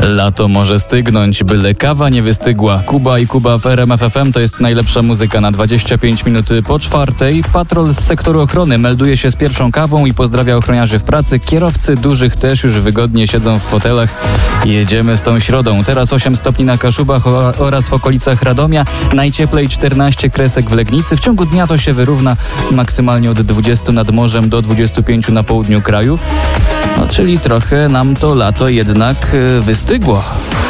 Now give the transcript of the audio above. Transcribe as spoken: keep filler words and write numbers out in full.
Lato może stygnąć, byle kawa nie wystygła. Kuba i Kuba w R M F F M to jest najlepsza muzyka na dwadzieścia pięć minut po czwartej. Patrol z sektoru ochrony melduje się z pierwszą kawą i pozdrawia ochroniarzy w pracy. Kierowcy dużych też już wygodnie siedzą w fotelach. Jedziemy z tą środą. Teraz osiem stopni na Kaszubach oraz w okolicach Radomia. Najcieplej czternaście kresek w Legnicy. W ciągu dnia to się wyrówna maksymalnie od dwudziestu nad morzem do dwudziestu pięciu na południu kraju. No, czyli trochę nam to lato jednak wystygło.